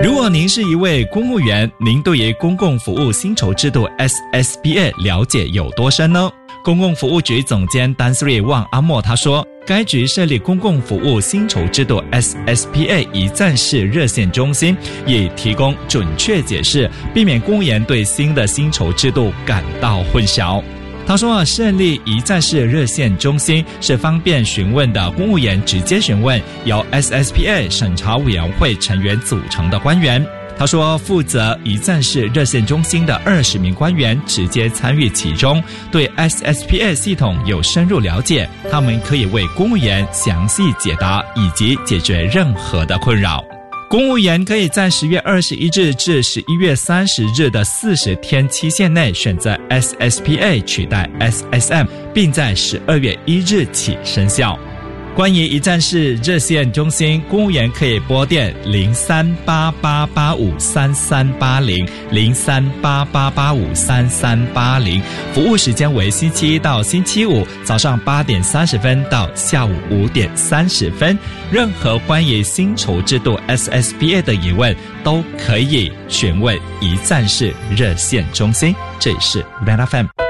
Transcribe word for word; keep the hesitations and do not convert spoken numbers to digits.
如果您是一位公务员，您对于公共服务薪酬制度 S S P A 了解有多深呢？公共服务局总监 Tan Sri Wang 阿莫他说，该局设立公共服务薪酬制度 S S P A 一站式热线中心，以提供准确解释，避免公务员对新的薪酬制度感到混淆。他说，设立一站式热线中心是方便询问的公务员直接询问，由 S S P A 审查委员会成员组成的官员。他说，负责一站式热线中心的二十名官员直接参与其中，对 S S P A 系统有深入了解，他们可以为公务员详细解答以及解决任何的困扰。公务员可以在十月二十一日至十一月三十日的四十天期限内选择 S S P A 取代 S S M， 并在十二月一日起生效。关于一站式热线中心，公务员可以拨电零三八八八五三三八零 零三八八八五三三八零，服务时间为星期一到星期五早上八点三十分到下午五点三十分。任何关于薪酬制度 S S P A 的疑问都可以询问一站式热线中心。这里是 Red F M。